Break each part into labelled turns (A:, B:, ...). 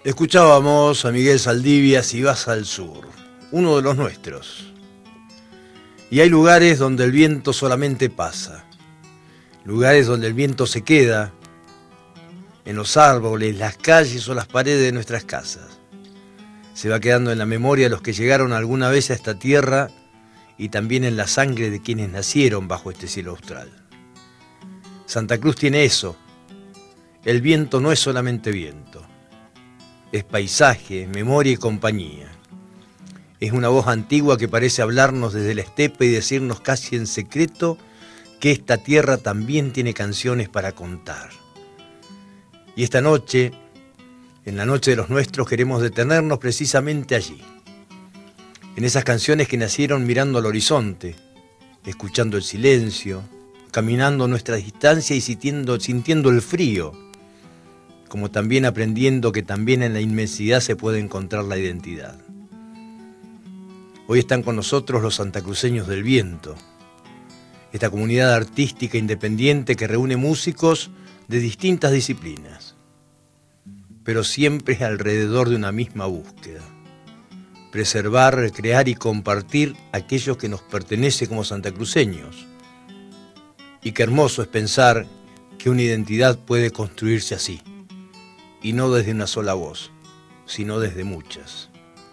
A: Escuchábamos a Miguel Saldivia, Si vas al sur, uno de los nuestros. Y hay lugares donde el viento solamente pasa, lugares donde el viento se queda, en los árboles, las calles o las paredes de nuestras casas. Se va quedando en la memoria de los que llegaron alguna vez a esta tierra y también en la sangre de quienes nacieron bajo este cielo austral. Santa Cruz tiene eso. El viento no es solamente viento. Es paisaje, memoria y compañía. Es una voz antigua que parece hablarnos desde la estepa y decirnos casi en secreto que esta tierra también tiene canciones para contar. Y esta noche, en la noche de los nuestros, queremos detenernos precisamente allí. En esas canciones que nacieron mirando al horizonte, escuchando el silencio, caminando nuestra distancia y sintiendo el frío, como también aprendiendo que también en la inmensidad se puede encontrar la identidad. Hoy están con nosotros los santacruceños del viento, esta comunidad artística independiente que reúne músicos de distintas disciplinas, pero siempre alrededor de una misma búsqueda: preservar, crear y compartir aquello que nos pertenece como santacruceños. Y qué hermoso es pensar que una identidad puede construirse así, y no desde una sola voz, sino desde muchas.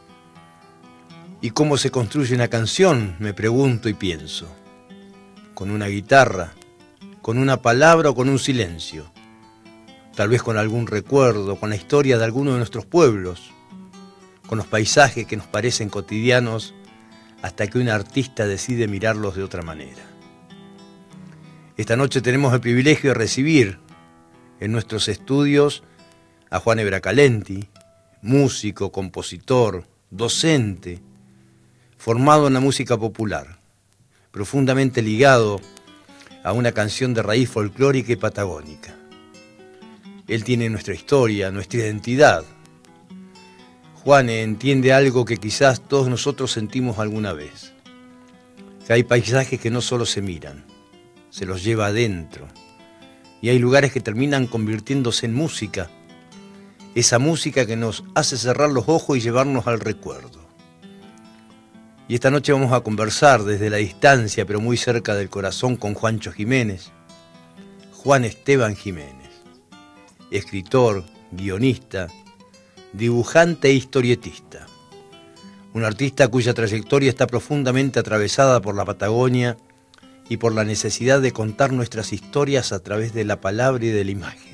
A: ¿Y cómo se construye una canción? Me pregunto y pienso. ¿Con una guitarra? ¿Con una palabra o con un silencio? Tal vez con algún recuerdo, con la historia de alguno de nuestros pueblos, con los paisajes que nos parecen cotidianos hasta que un artista decide mirarlos de otra manera. Esta noche tenemos el privilegio de recibir en nuestros estudios a Juan Ebracalenti, músico, compositor, docente, formado en la música popular, profundamente ligado a una canción de raíz folclórica y patagónica. Él tiene nuestra historia, nuestra identidad. Juan entiende algo que quizás todos nosotros sentimos alguna vez, que hay paisajes que no solo se miran, se los lleva adentro, y hay lugares que terminan convirtiéndose en música, esa música que nos hace cerrar los ojos y llevarnos al recuerdo. Y esta noche vamos a conversar desde la distancia, pero muy cerca del corazón, con Juancho Jiménez, Juan Esteban Jiménez, escritor, guionista, dibujante e historietista. Un artista cuya trayectoria está profundamente atravesada por la Patagonia y por la necesidad de contar nuestras historias a través de la palabra y de la imagen.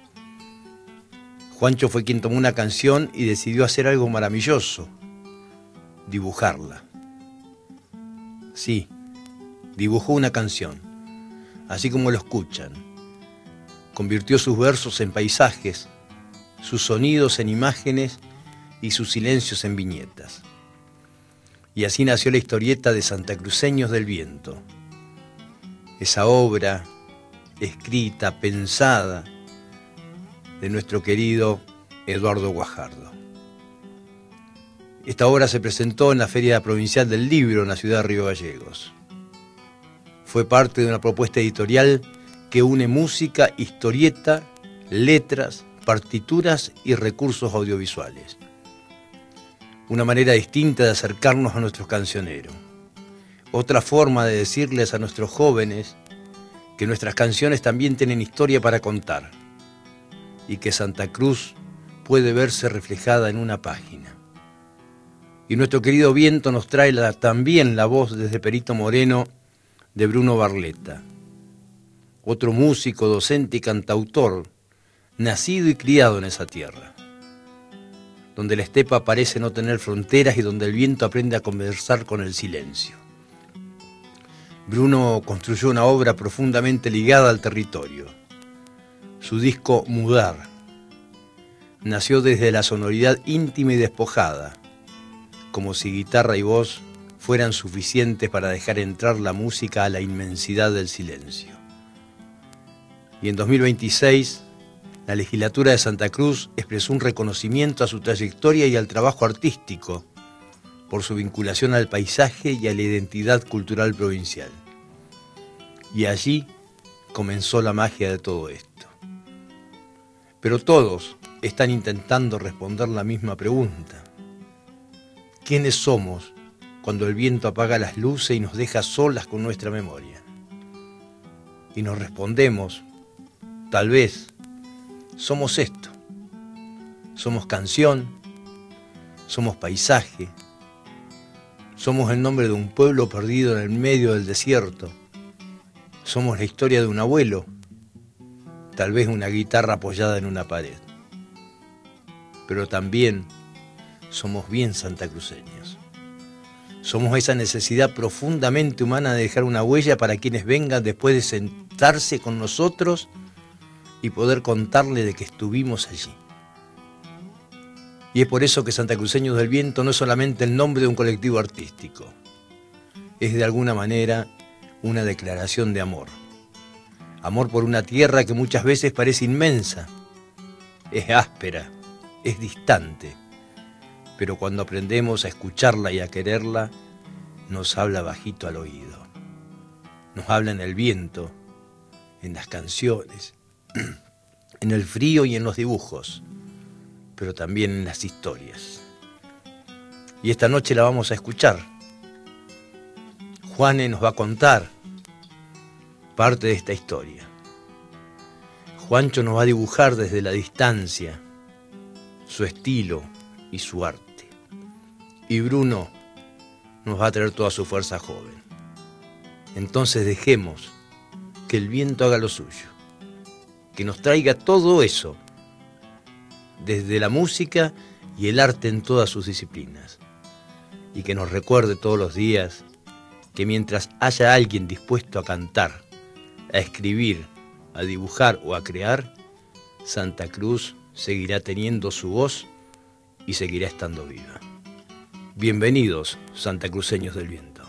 A: Juancho fue quien tomó una canción y decidió hacer algo maravilloso: dibujarla. Sí, dibujó una canción, así como lo escuchan. Convirtió sus versos en paisajes, sus sonidos en imágenes y sus silencios en viñetas. Y así nació la historieta de Santacruceños del Viento. Esa obra escrita, pensada, de nuestro querido Eduardo Guajardo. Esta obra se presentó en la Feria Provincial del Libro en la ciudad de Río Gallegos. Fue parte de una propuesta editorial que une música, historieta, letras, partituras y recursos audiovisuales. Una manera distinta de acercarnos a nuestros cancioneros. Otra forma de decirles a nuestros jóvenes que nuestras canciones también tienen historia para contar y que Santa Cruz puede verse reflejada en una página. Y nuestro querido viento nos trae también la voz desde Perito Moreno de Bruno Barletta, otro músico, docente y cantautor, nacido y criado en esa tierra, donde la estepa parece no tener fronteras y donde el viento aprende a conversar con el silencio. Bruno construyó una obra profundamente ligada al territorio. Su disco Mudar nació desde la sonoridad íntima y despojada, como si guitarra y voz fueran suficientes para dejar entrar la música a la inmensidad del silencio. Y en 2026, la legislatura de Santa Cruz expresó un reconocimiento a su trayectoria y al trabajo artístico por su vinculación al paisaje y a la identidad cultural provincial. Y allí comenzó la magia de todo esto. Pero todos, están intentando responder la misma pregunta. ¿Quiénes somos cuando el viento apaga las luces y nos deja solas con nuestra memoria? Y nos respondemos, tal vez, somos esto. Somos canción, somos paisaje, somos el nombre de un pueblo perdido en el medio del desierto, somos la historia de un abuelo, tal vez una guitarra apoyada en una pared. Pero también somos bien santacruceños. Somos esa necesidad profundamente humana de dejar una huella para quienes vengan después de sentarse con nosotros y poder contarle de que estuvimos allí. Y es por eso que Santacruceños del Viento no es solamente el nombre de un colectivo artístico, es de alguna manera una declaración de amor. Amor por una tierra que muchas veces parece inmensa, es áspera, es distante, pero cuando aprendemos a escucharla y a quererla, nos habla bajito al oído. Nos habla en el viento, en las canciones, en el frío y en los dibujos, pero también en las historias. Y esta noche la vamos a escuchar. Juane nos va a contar parte de esta historia. Juancho nos va a dibujar desde la distancia su estilo y su arte. Y Bruno nos va a traer toda su fuerza joven. Entonces dejemos que el viento haga lo suyo, que nos traiga todo eso, desde la música y el arte en todas sus disciplinas, y que nos recuerde todos los días que mientras haya alguien dispuesto a cantar, a escribir, a dibujar o a crear, Santa Cruz seguirá teniendo su voz y seguirá estando viva. Bienvenidos, santacruceños del viento.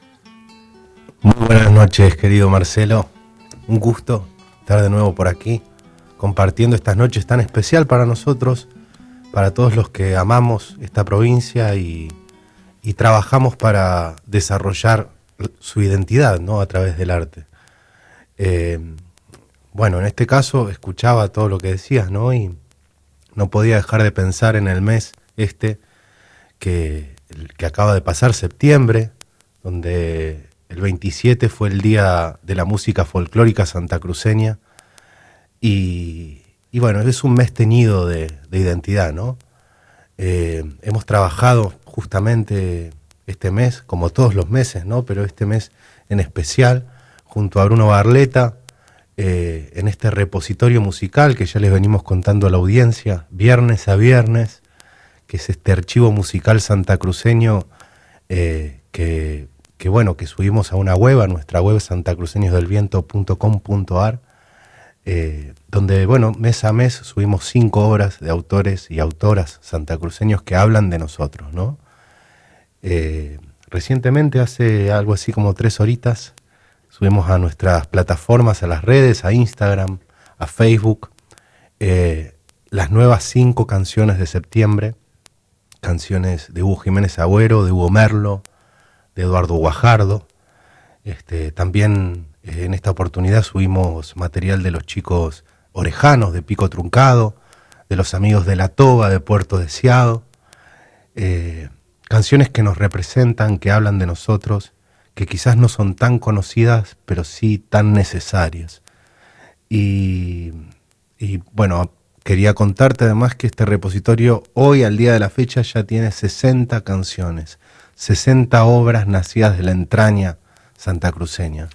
B: Muy buenas noches, querido Marcelo. Un gusto estar de nuevo por aquí, compartiendo estas noches tan especial para nosotros, para todos los que amamos esta provincia y trabajamos para desarrollar su identidad, ¿no?, a través del arte. Bueno, en este caso escuchaba todo lo que decías, ¿no?, y no podía dejar de pensar en el mes que acaba de pasar, septiembre, donde el 27 fue el Día de la Música Folclórica Santacruceña. Y bueno, es un mes teñido de identidad, ¿no? Hemos trabajado justamente este mes, como todos los meses, ¿no?, pero este mes en especial, junto a Bruno Barleta, en este repositorio musical que ya les venimos contando a la audiencia, viernes a viernes, que es este archivo musical santacruceño que subimos a una web, a nuestra web santacruceñosdelviento.com.ar, donde, bueno, mes a mes subimos 5 obras de autores y autoras santacruceños que hablan de nosotros, ¿no? Recientemente, hace algo así como 3 horitas, subimos a nuestras plataformas, a las redes, a Instagram, a Facebook, las nuevas 5 canciones de septiembre, canciones de Hugo Jiménez Agüero, de Hugo Merlo, de Eduardo Guajardo. También en esta oportunidad subimos material de los chicos orejanos de Pico Truncado, de los amigos de La Toba, de Puerto Deseado, canciones que nos representan, que hablan de nosotros, que quizás no son tan conocidas, pero sí tan necesarias. Y bueno, quería contarte además que este repositorio hoy, al día de la fecha, ya tiene 60 canciones, 60 obras nacidas de la entraña santacruceña.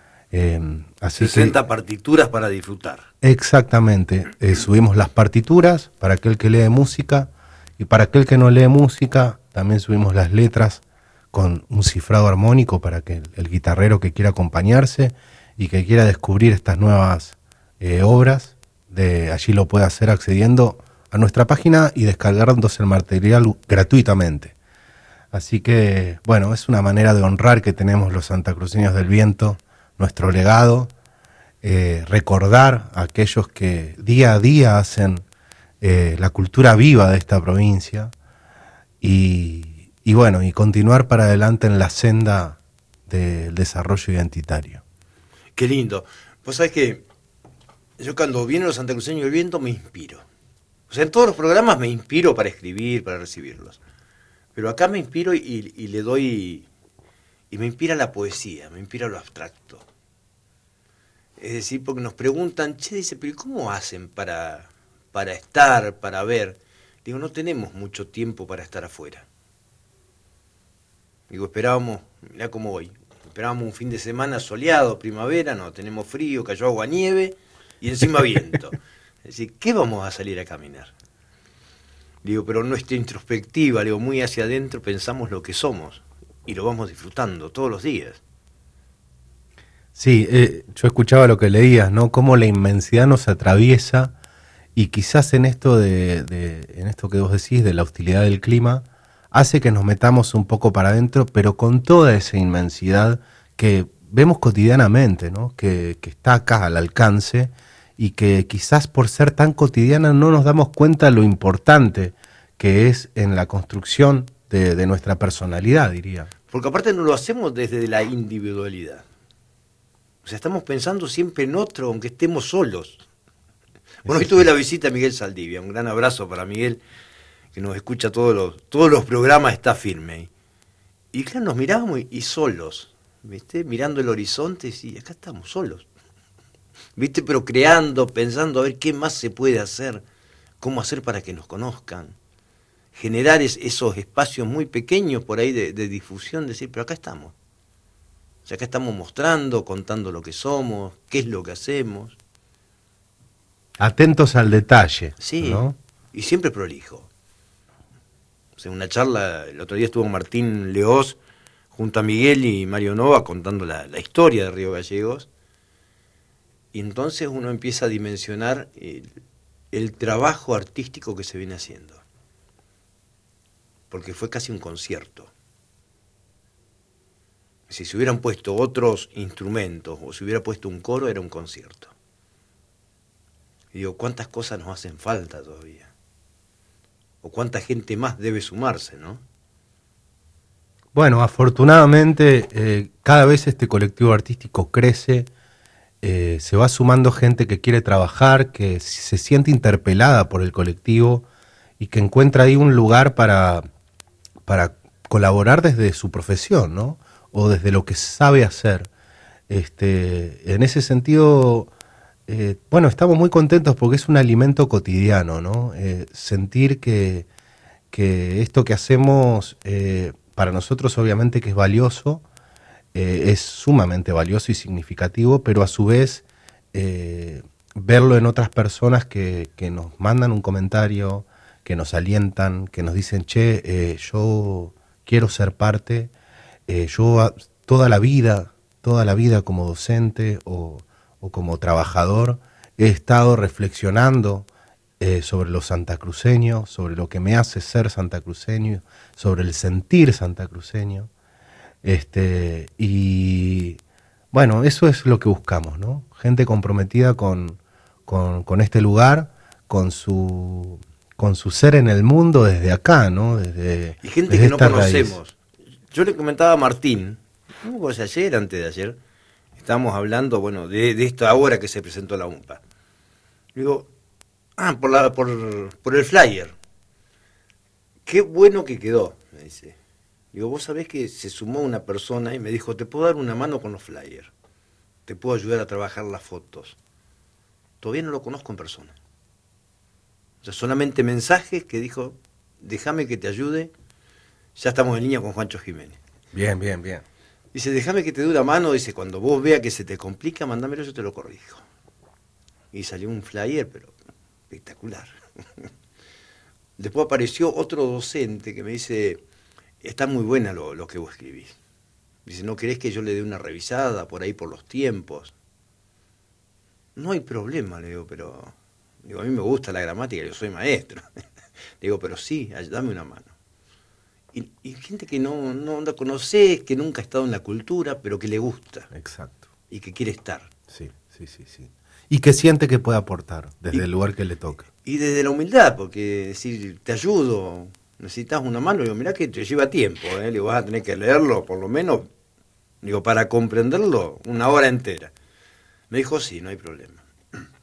B: Así
A: 60 partituras para disfrutar.
B: Exactamente. Subimos las partituras para aquel que lee música, y para aquel que no lee música también subimos las letras con un cifrado armónico para que el guitarrero que quiera acompañarse y que quiera descubrir estas nuevas obras, allí lo puede hacer accediendo a nuestra página y descargándose el material gratuitamente. Así que, bueno, es una manera de honrar que tenemos los santacruceños del viento, nuestro legado, recordar a aquellos que día a día hacen la cultura viva de esta provincia y bueno, y continuar para adelante en la senda del desarrollo identitario.
A: Qué lindo. Vos sabés que yo cuando vienen los santacruceños del viento me inspiro. O sea, en todos los programas me inspiro para escribir, para recibirlos. Pero acá me inspiro y le doy... Y me inspira la poesía, me inspira lo abstracto. Es decir, porque nos preguntan, che, dice, pero ¿cómo hacen para estar, para ver? Digo, no tenemos mucho tiempo para estar afuera. Digo, esperábamos, mirá cómo voy, esperábamos un fin de semana soleado, primavera, no, tenemos frío, cayó agua, nieve y encima viento. Es decir, ¿qué vamos a salir a caminar? Digo, pero nuestra introspectiva, digo, muy hacia adentro pensamos lo que somos y lo vamos disfrutando todos los días.
B: Sí, yo escuchaba lo que leías, ¿no? Cómo la inmensidad nos atraviesa y quizás en esto en esto que vos decís de la hostilidad del clima hace que nos metamos un poco para adentro, pero con toda esa inmensidad que vemos cotidianamente, ¿no? Que está acá al alcance y que quizás por ser tan cotidiana no nos damos cuenta lo importante que es en la construcción de nuestra personalidad, diría.
A: Porque aparte no lo hacemos desde la individualidad. O sea, estamos pensando siempre en otro, aunque estemos solos. Bueno, hoy tuve la visita a Miguel Saldivia, un gran abrazo para Miguel, que nos escucha todos los programas, está firme. Y claro, nos mirábamos y solos, ¿viste? Mirando el horizonte y acá estamos solos. ¿Viste? Pero creando, pensando a ver qué más se puede hacer, cómo hacer para que nos conozcan. Generar esos espacios muy pequeños por ahí de difusión, decir, pero acá estamos. O sea, acá estamos mostrando, contando lo que somos, qué es lo que hacemos.
B: Atentos al detalle,
A: sí,
B: ¿no?
A: Y siempre prolijo. O sea, una charla, el otro día estuvo Martín Leoz junto a Miguel y Mario Nova contando la historia de Río Gallegos. Y entonces uno empieza a dimensionar el trabajo artístico que se viene haciendo. Porque fue casi un concierto. Si se hubieran puesto otros instrumentos o se hubiera puesto un coro, era un concierto. Y digo, ¿cuántas cosas nos hacen falta todavía? O cuánta gente más debe sumarse, ¿no?
B: Bueno, afortunadamente cada vez este colectivo artístico crece, se va sumando gente que quiere trabajar, que se siente interpelada por el colectivo y que encuentra ahí un lugar para colaborar desde su profesión, ¿no? O desde lo que sabe hacer. En ese sentido, bueno, estamos muy contentos porque es un alimento cotidiano, ¿no? Sentir que esto que hacemos, para nosotros obviamente que es valioso, es sumamente valioso y significativo, pero a su vez verlo en otras personas que nos mandan un comentario, que nos alientan, que nos dicen, che, yo quiero ser parte, yo toda la vida como docente o como trabajador he estado reflexionando sobre los santacruceños, sobre lo que me hace ser santacruceño, sobre el sentir santacruceño, y bueno, eso es lo que buscamos, ¿no? Gente comprometida con este lugar, con su ser en el mundo desde acá, ¿no?
A: Y gente que no conocemos. Yo le comentaba a Martín, ¿cómo fue ayer, antes de ayer? Estábamos hablando, bueno, de esta hora que se presentó la UMPA. Digo, por el flyer. Qué bueno que quedó, me dice. Digo, vos sabés que se sumó una persona y me dijo, te puedo dar una mano con los flyers. Te puedo ayudar a trabajar las fotos. Todavía no lo conozco en persona. O sea, solamente mensajes que dijo, déjame que te ayude. Ya estamos en línea con Juancho Jiménez.
B: Bien, bien, bien.
A: Dice, déjame que te dé una mano. Dice, cuando vos veas que se te complica, mándamelo, yo te lo corrijo. Y salió un flyer, pero espectacular. Después apareció otro docente que me dice, está muy buena lo que vos escribís. Dice, ¿no querés que yo le dé una revisada por ahí por los tiempos? No hay problema, le digo, pero... Digo, a mí me gusta la gramática, yo soy maestro. Digo, pero sí, dame una mano. Y gente que no la conoce, que nunca ha estado en la cultura, pero que le gusta.
B: Exacto.
A: Y que quiere estar.
B: Sí. Y que siente que puede aportar desde el lugar que le toca.
A: Y desde la humildad, porque decir, te ayudo, necesitas una mano, digo, mirá que te lleva tiempo, digo, vas a tener que leerlo, por lo menos, digo, para comprenderlo, una hora entera. Me dijo, sí, no hay problema.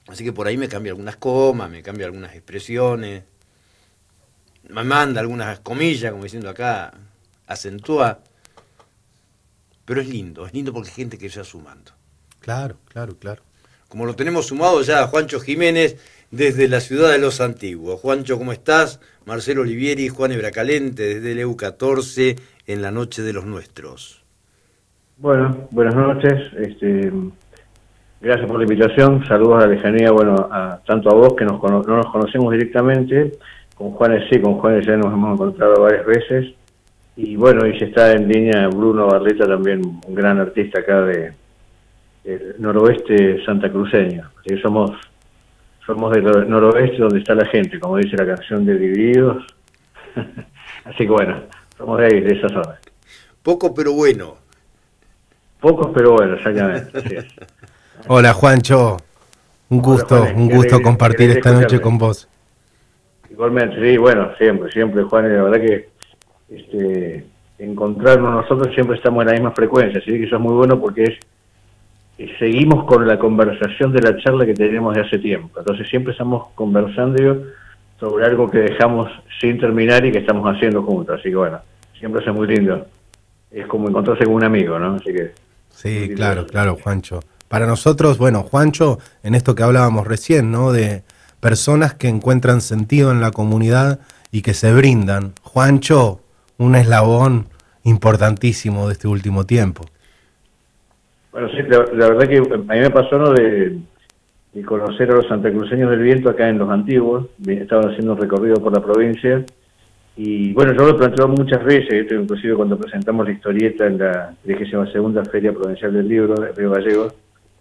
A: Así que por ahí me cambia algunas comas, me cambia algunas expresiones, me manda algunas comillas, como diciendo acá, acentúa. Pero es lindo porque hay gente que ya sumando.
B: Claro, claro, claro.
A: Como lo tenemos sumado ya a Juancho Jiménez desde la ciudad de Los Antiguos. Juancho, ¿cómo estás? Marcelo Olivieri, Juan Ebracalente desde el EU14 en la noche de los nuestros.
C: Bueno, buenas noches. Gracias por la invitación. Saludos a la lejanía, bueno, tanto a vos que no nos conocemos directamente. Con Juanes sí, con Juanes ya nos hemos encontrado varias veces. Y bueno, y se está en línea Bruno Barleta, también un gran artista acá del noroeste santacruceño. Así que somos del noroeste donde está la gente, como dice la canción de Divididos. Así que bueno, somos de ahí, de esa zona.
A: Poco pero bueno.
C: Pocos pero bueno, exactamente. Así es.
B: Hola Juancho, un gusto compartir esta noche con vos.
C: Igualmente, sí, bueno, siempre Juan, la verdad que encontrarnos nosotros siempre estamos en la misma frecuencia, así que eso es muy bueno porque seguimos con la conversación de la charla que tenemos de hace tiempo, entonces siempre estamos conversando sobre algo que dejamos sin terminar y que estamos haciendo juntos, así que bueno, siempre es muy lindo, es como encontrarse con un amigo, ¿no? Así que
B: sí, claro, Juancho. Para nosotros, bueno, Juancho, en esto que hablábamos recién, ¿no? De personas que encuentran sentido en la comunidad y que se brindan. Juancho, un eslabón importantísimo de este último tiempo.
C: Bueno, sí, la verdad que a mí me pasó, ¿no?, de conocer a los santacruceños del viento acá en Los Antiguos. Estaban haciendo un recorrido por la provincia y bueno, yo lo he planteado muchas veces, inclusive cuando presentamos la historieta en la 32ª Feria Provincial del Libro de Río Gallegos.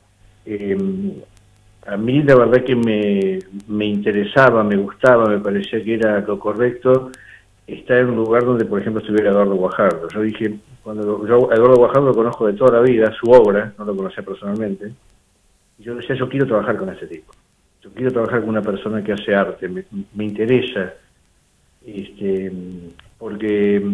C: A mí la verdad que me interesaba, me gustaba, me parecía que era lo correcto estar en un lugar donde, por ejemplo, estuviera Eduardo Guajardo. Yo dije, yo a Eduardo Guajardo lo conozco de toda la vida, su obra, no lo conocía personalmente, y yo decía, yo quiero trabajar con ese tipo. Yo quiero trabajar con una persona que hace arte, me interesa, porque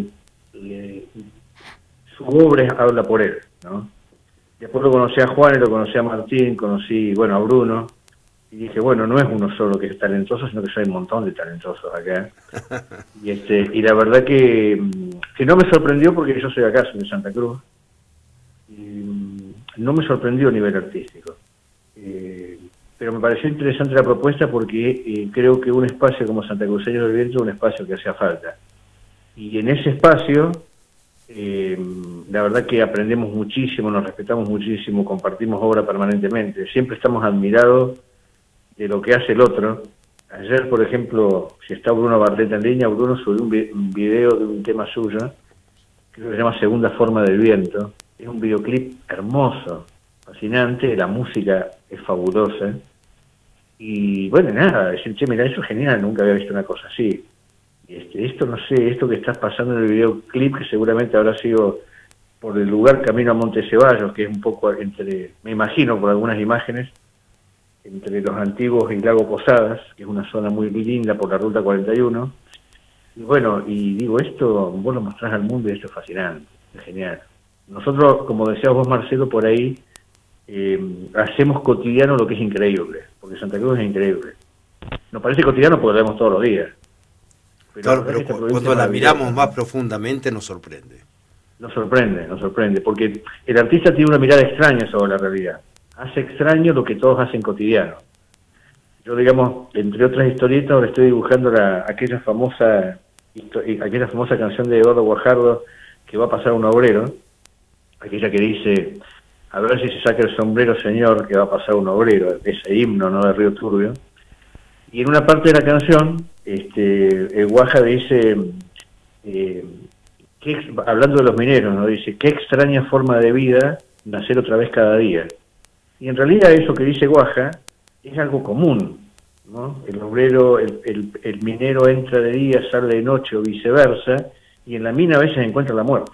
C: su obra habla por él, ¿no? Después lo conocí a Juan, lo conocí a Martín, conocí, bueno, a Bruno, y dije, bueno, no es uno solo que es talentoso, sino que hay un montón de talentosos acá. Y la verdad que no me sorprendió porque yo soy acá, soy de Santa Cruz, y no me sorprendió a nivel artístico. Pero me pareció interesante la propuesta porque creo que un espacio como Santa Cruceño del Viento es un espacio que hacía falta. Y en ese espacio, la verdad que aprendemos muchísimo, nos respetamos muchísimo, compartimos obra permanentemente, siempre estamos admirados de lo que hace el otro. Ayer, por ejemplo, si está Bruno Barleta en línea, Bruno subió un video de un tema suyo, creo que se llama Segunda Forma del Viento. Es un videoclip hermoso, fascinante, la música es fabulosa. Y bueno, nada, decir, che, mira, eso es genial, nunca había visto una cosa así. Esto no sé, esto que estás pasando en el videoclip, que seguramente habrá sido por el lugar camino a Monte Ceballos, que es un poco entre, me imagino por algunas imágenes, entre Los Antiguos y Lago Posadas, que es una zona muy linda por la Ruta 41. Y bueno, y digo, esto vos lo mostrás al mundo y esto es fascinante, es genial. Nosotros, como decías vos, Marcelo, por ahí hacemos cotidiano lo que es increíble, porque Santa Cruz es increíble. Nos parece cotidiano porque lo vemos todos los días.
A: Claro, pero cuando la miramos más profundamente nos sorprende.
C: Nos sorprende, porque el artista tiene una mirada extraña sobre la realidad. Hace extraño lo que todos hacen cotidiano. Yo, digamos, entre otras historietas, ahora estoy dibujando aquella famosa canción de Eduardo Guajardo, que va a pasar un obrero, aquella que dice, a ver si se saca el sombrero, señor, que va a pasar un obrero, ese himno, ¿no?, de Río Turbio. Y en una parte de la canción, el Guaja dice, hablando de los mineros, ¿no?, dice, qué extraña forma de vida nacer otra vez cada día. Y en realidad eso que dice Guaja es algo común, ¿no? El obrero, el minero entra de día, sale de noche o viceversa, y en la mina a veces encuentra la muerte.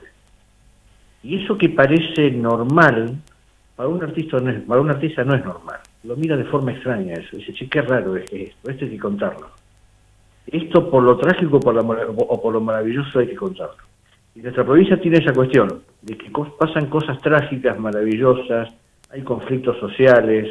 C: Y eso que parece normal, para un artista no es normal. Lo mira de forma extraña eso. Dice, che, qué raro es esto hay que contarlo. Esto por lo trágico o por lo maravilloso hay que contarlo. Y nuestra provincia tiene esa cuestión, de que pasan cosas trágicas, maravillosas, hay conflictos sociales,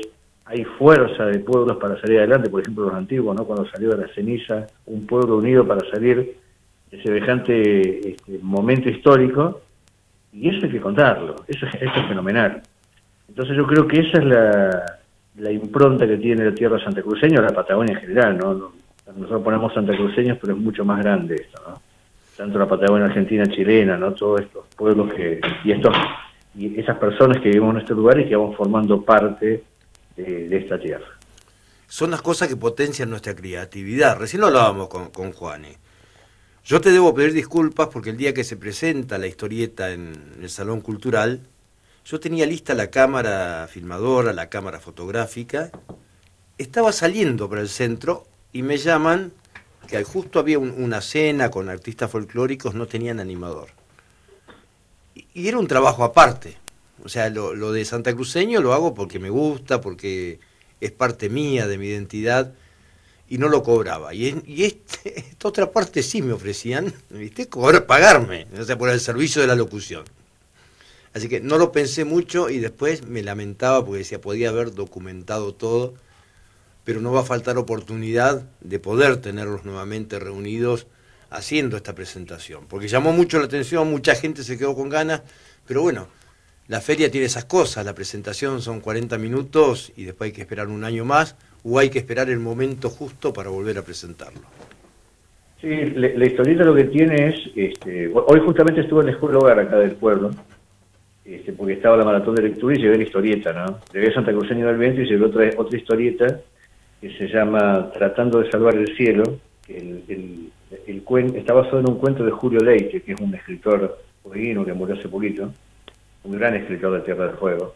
C: hay fuerza de pueblos para salir adelante, por ejemplo los antiguos, ¿no? Cuando salió de la ceniza un pueblo unido para salir de semejante momento histórico, y eso hay que contarlo, eso es fenomenal. Entonces yo creo que esa es la impronta que tiene la tierra santacruceña, o la Patagonia en general, ¿no? Nosotros ponemos santacruceños, pero es mucho más grande esto, ¿no? Tanto la Patagonia argentina, chilena, ¿no? Todos estos pueblos y esas personas que vivimos en este lugar y que vamos formando parte de esta tierra.
A: Son las cosas que potencian nuestra creatividad. Recién lo hablábamos con Juane. Yo te debo pedir disculpas porque el día que se presenta la historieta en el Salón Cultural, yo tenía lista la cámara filmadora, la cámara fotográfica, estaba saliendo para el centro y me llaman que justo había una cena con artistas folclóricos, no tenían animador. Y era un trabajo aparte. O sea, lo de santacruceño lo hago porque me gusta, porque es parte mía, de mi identidad, y no lo cobraba. Y esta otra parte sí me ofrecían, ¿viste? Pagarme, o sea, por el servicio de la locución. Así que no lo pensé mucho y después me lamentaba porque decía, podía haber documentado todo, pero no va a faltar oportunidad de poder tenerlos nuevamente reunidos haciendo esta presentación. Porque llamó mucho la atención, mucha gente se quedó con ganas, pero bueno, la feria tiene esas cosas, la presentación son 40 minutos y después hay que esperar un año más, o hay que esperar el momento justo para volver a presentarlo.
C: Sí, la historieta lo que tiene es, hoy justamente estuve en la escuela hogar acá del pueblo, porque estaba la maratón de lectura y llevé la historieta, ¿no? Llevé Santacruceño del Viento y llevé otra historieta que se llama Tratando de salvar el cielo, que está basado en un cuento de Julio Leite, que es un escritor poeguino que murió hace poquito, un gran escritor de Tierra del Fuego.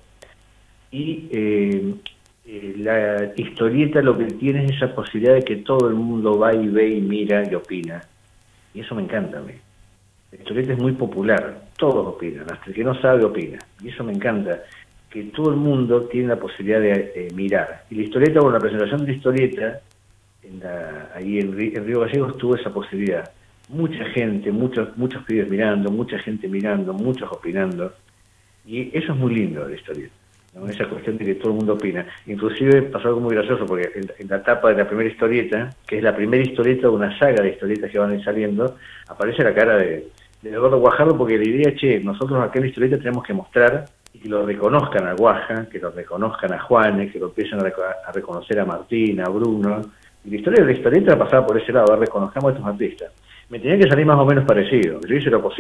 C: Y la historieta lo que tiene es esa posibilidad de que todo el mundo va y ve y mira y opina. Y eso me encanta a mí. La historieta es muy popular, todos opinan, hasta el que no sabe opina. Y eso me encanta, que todo el mundo tiene la posibilidad de mirar. Y la historieta, bueno, la presentación de la historieta, ahí en Río Gallegos tuvo esa posibilidad. Mucha gente, muchos pibes mirando, mucha gente mirando, muchos opinando. Y eso es muy lindo de la historieta, ¿no? Esa cuestión de que todo el mundo opina. Inclusive pasó algo muy gracioso, porque en la tapa de la primera historieta, que es la primera historieta de una saga de historietas que van a ir saliendo, aparece la cara de Eduardo Guajardo, porque la idea es, nosotros acá en la historieta tenemos que mostrar y que lo reconozcan a Guaja, que lo reconozcan a Juanes, que lo empiecen a reconocer a Martín, a Bruno. Y la historia de la historieta pasaba por ese lado, reconozcamos a estos artistas. Me tenía que salir más o menos parecido, yo hice lo posible.